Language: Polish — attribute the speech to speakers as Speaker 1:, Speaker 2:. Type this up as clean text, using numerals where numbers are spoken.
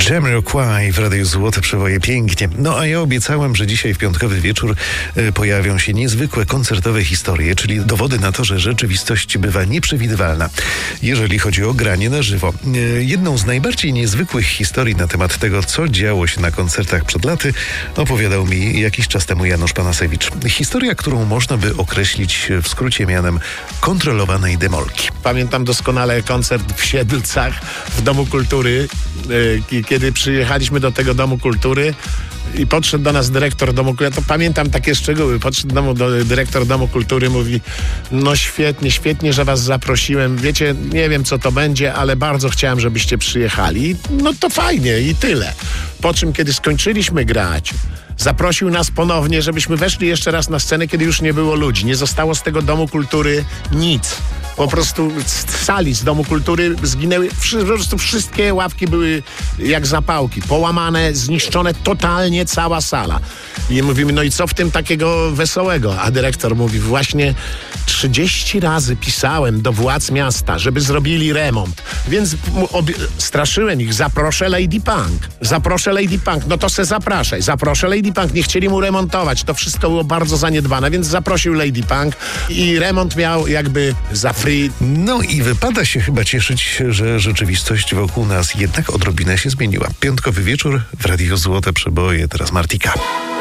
Speaker 1: Jamiroquai w Radiu Złote Przeboje, pięknie. No a ja obiecałem, że dzisiaj w piątkowy wieczór pojawią się niezwykłe koncertowe historie, czyli dowody na to, że rzeczywistość bywa nieprzewidywalna, jeżeli chodzi o granie na żywo. Jedną z najbardziej niezwykłych historii na temat tego, co działo się na koncertach przed laty, opowiadał mi jakiś czas temu Janusz Panasewicz. Historia, którą można by określić w skrócie mianem kontrolowanej demolki.
Speaker 2: Pamiętam doskonale koncert w Siedlcach w Domu Kultury, kiedy przyjechaliśmy do tego Domu Kultury i podszedł do nas dyrektor Domu Kultury, ja to pamiętam takie szczegóły, podszedł dyrektor Domu Kultury, mówi: no świetnie, że was zaprosiłem, wiecie, nie wiem co to będzie, ale bardzo chciałem, żebyście przyjechali. No to fajnie i tyle. Po czym, kiedy skończyliśmy grać, zaprosił nas ponownie, żebyśmy weszli jeszcze raz na scenę, kiedy już nie było ludzi. Nie zostało z tego Domu Kultury nic. Po prostu z sali, z Domu Kultury zginęły, po prostu wszystkie ławki były jak zapałki, połamane, zniszczone totalnie cała sala. I mówimy, no i co w tym takiego wesołego? A dyrektor mówi, właśnie 30 razy pisałem do władz miasta, żeby zrobili remont, więc straszyłem ich, zaproszę Lady Punk, no to se zaproszę Lady Punk, nie chcieli mu remontować, to wszystko było bardzo zaniedbane, więc zaprosił Lady Punk i remont miał jakby za free.
Speaker 1: No i wypada się chyba cieszyć, że rzeczywistość wokół nas jednak odrobinę się zmieniła. Piątkowy wieczór w Radiu Złote Przeboje, teraz Martika.